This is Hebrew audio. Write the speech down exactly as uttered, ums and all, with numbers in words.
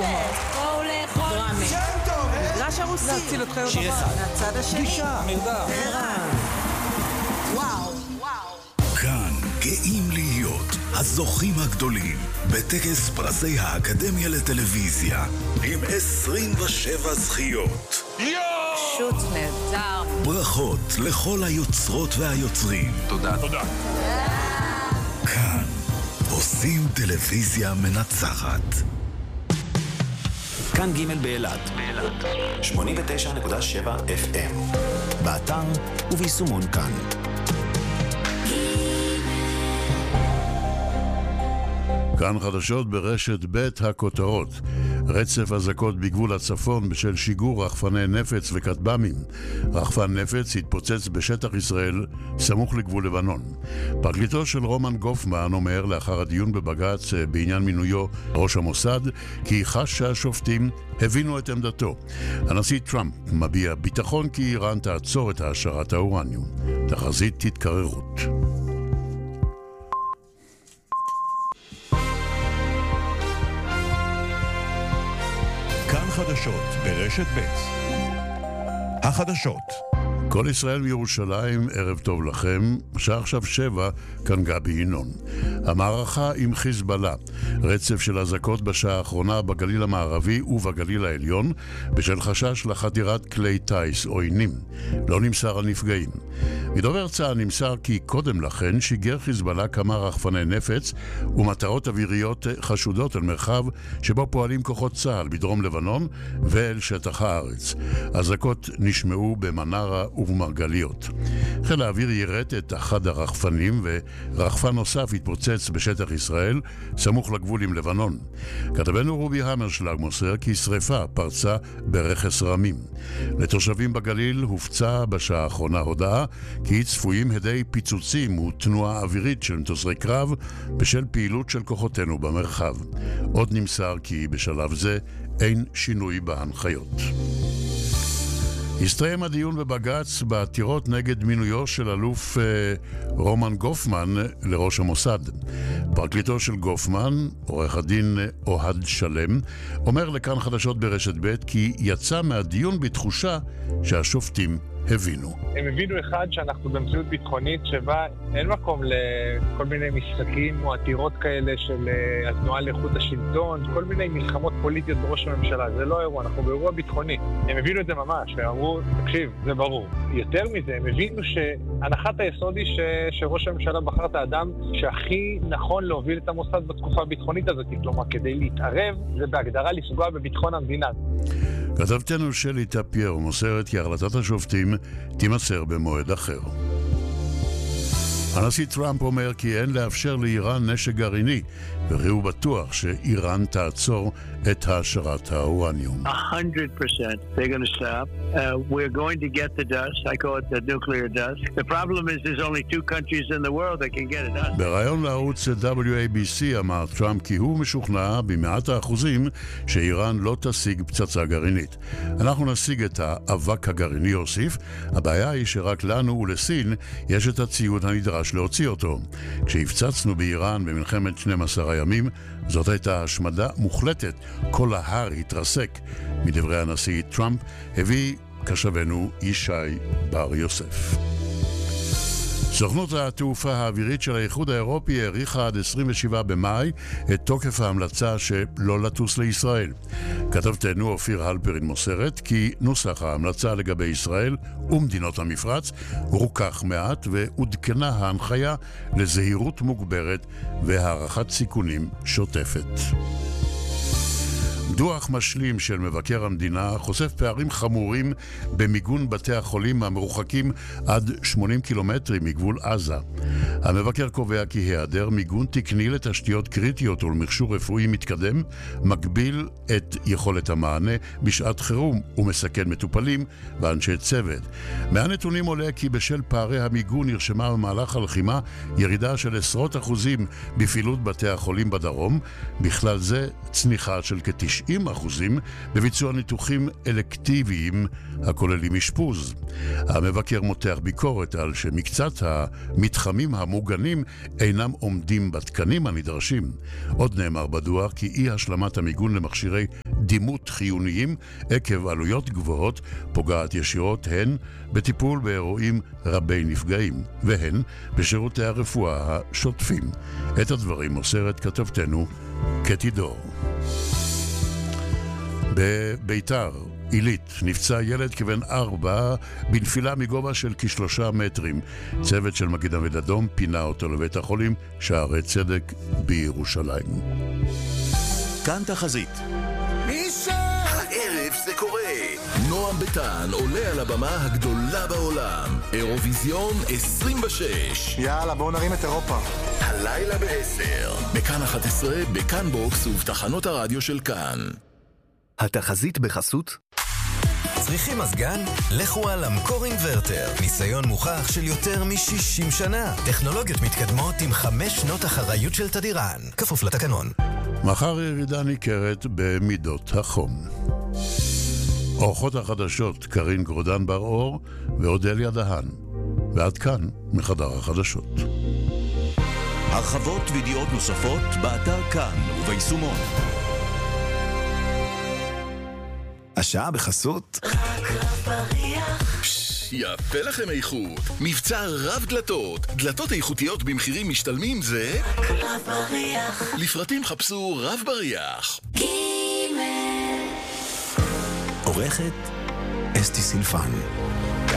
בואו לאכול שם טוב, מגרש הרוסי להציל אותך עוד שיר דבר אחד. מהצד השני גישה, מרדף. וואו וואו כאן גאים להיות הזוכים הגדולים בטקס פרסי האקדמיה לטלוויזיה עם עשרים ושבע זכיות. פשוט נהדר ברכות לכל היוצרות והיוצרים. תודה. תודה. כאן עושים טלוויזיה מנצחת. כאן ג' באילת, שמונים ותשע נקודה שבע אף אם, באתר וביישומון כאן. כאן חדשות ברשת ב' הכותרות. רצף אזעקות בגבול הצפון בשל שיגור רחפני נפץ וכטב"מים. רחפן נפץ התפוצץ בשטח ישראל סמוך לגבול לבנון. פרקליטו של רומן גופמן אומר לאחר הדיון בבג"ץ בעניין מינויו ראש המוסד כי חש שהשופטים הבינו את עמדתו. הנשיא טראמפ מביע ביטחון כי איראן תעצור את העשרת האורניום. תחזית התקררות. כאן חדשות ברשת ב' החדשות. כל ישראל מירושלים, ערב טוב לכם, שעה עכשיו שבע, כאן גבי ינון. המערכה עם חיזבאללה, רצף של אזעקות בשעה האחרונה בגליל המערבי ובגליל העליון, בשל חשש לחדירת כלי טייס עוינים. לא נמסר על נפגעים. מדובר צה"ל נמסר כי קודם לכן שיגר חיזבאללה כמה רחפני נפץ ומטרות אוויריות חשודות אל מרחב שבו פועלים כוחות צה"ל בדרום לבנון ואל שטח הארץ. אזעקות נשמעו במנרה ובמרגליות. חיל האוויר ירט את אחד הרחפנים ורחפן נוסף התפוצץ בשטח ישראל סמוך לגבול עם לבנון. כתבנו רובי המרשלג מוסר כי שריפה פרצה ברכס רמים. לתושבים בגליל הופצה בשעה האחרונה הודעה כי צפויים הדי פיצוצים ותנועה אווירית של מטוסי קרב בשל פעילות של כוחותינו במרחב. עוד נמסר כי בשלב זה אין שינוי בהנחיות. הסתיים הדיון בבג"ץ בעתירות נגד מינויו של אלוף אה, רומן גופמן לראש המוסד. פרקליטו של גופמן, עורך הדין אוהד שלם, אומר לכאן חדשות ברשת ב' כי יצא מהדיון בתחושה שהשופטים הבינו. הם הבינו אחד שאנחנו במציאות ביטחונית שבה אין מקום לכל מיני משחקים או עתירות כאלה של התנועה לאיכות השלטון, כל מיני מלחמות פוליטיות בראש הממשלה. זה לא אירוע, אנחנו באירוע ביטחוני. הם הבינו את זה ממש, והם אמרו, תקשיב, זה ברור. יותר מזה, הם הבינו שהנחת היסוד היא ש... שראש הממשלה בחר את האדם שהכי נכון להוביל את המוסד בתקופה הביטחונית הזאת, כלומר, כדי להתערב, זה בהגדרה לפגוע בביטחון המדינה. כתבתנו שלי טפייר מוסרת כי החלטת השופטים תימסר במועד אחר. הנשיא טראמפ אומר כי אין לאפשר לאיראן נשק גרעיני, וכי הוא בטוח שאיראן תעצור את העשרת האורניום. one hundred percent they're going to stop. Uh, we're going to get the dust. I call it the nuclear dust. The problem is there's only two countries in the world that can get it done. בראיון לערוץ דאבליו איי בי סי אמר טראמפ כי הוא משוכנע במאת האחוזים שאיראן לא תשיג פצצה גרעינית. אנחנו נשיג את האבק הגרעיני, הוסיף. הבעיה היא שרק לנו ולסין יש את הציוד הנדרש להוציא אותו. כשהפצצנו באיראן במלחמת שנים עשר הימים, זאת הייתה השמדה מוחלטת. כל ההר התרסק. מדברי הנשיא טראמפ הביא כשבנו ישי בר יוסף. סוכנות התעופה האווירית של האיחוד האירופי העריכה עד עשרים ושבעה במאי את תוקף ההמלצה שלא לטוס לישראל. כתבתנו אופיר הלפרין מוסרת כי נוסח ההמלצה לגבי ישראל ומדינות המפרץ רוכך מעט ועודכנה ההנחיה לזהירות מוגברת והערכת סיכונים שוטפת. דוח משלים של מבקר המדינה חושף פערים חמורים במיגון בתי החולים המרוחקים עד שמונים קילומטרים מגבול עזה. המבקר קובע כי היעדר מיגון תקני לתשתיות קריטיות ולמכשור רפואי מתקדם מגביל את יכולת המענה בשעת חירום ומסכן מטופלים ואנשי צוות. מהנתונים עולה כי בשל פערי המיגון נרשמה במהלך הלחימה ירידה של עשרות אחוזים בפעילות בתי החולים בדרום, בכלל זה צניחה של כ-תשעים אחוזים בביצוע ניתוחים אלקטיביים הכוללים אשפוז. המבקר מותח ביקורת על שמקצת המתחמים המוגנים אינם עומדים בתקנים הנדרשים. עוד נאמר בדוח כי אי השלמת המיגון למכשירי דימות חיוניים עקב עלויות גבוהות פוגעת ישירות הן בטיפול באירועים רבי נפגעים והן בשירותי הרפואה השוטפים. את הדברים מוסרת כתבתנו קטי דור. בביתר עילית נפצע ילד כבן ארבע בנפילה מגובה של כשלושה מטרים. צוות של מגן דוד אדום פינה אותו לבית החולים שערי צדק בירושלים. כאן תחזית. הערב זה קורה. נועם ביטן עולה על הבמה הגדולה בעולם. אירוויזיון עשרים ושש. יאללה, בואו נרים את אירופה. הלילה בעשר. בכאן אחת עשרה, בכאן בוקס ובתחנות הרדיו של כאן. התחזית בחסות צריכים מזגן? לכו על אמקור אינברטר. ניסיון מוכח של יותר מ-שישים שנה. טכנולוגיות מתקדמות עם חמש שנות אחריות של תדירן. כפוף לתקנון. מחר ירידה ניכרת במידות החום. אורחות החדשות קרין גרודן בר אור ואודליה דהן. ועד כאן מחדר החדשות. הרחבות וידיעות נוספות באתר כאן וביישומון. השעה בחסות רק רב בריח. יפה לכם איכות. מבצע רב דלתות. דלתות איכותיות במחירים משתלמים זה רק רב בריח. לפרטים חפשו רב בריח. עורכת אסתי סילפן.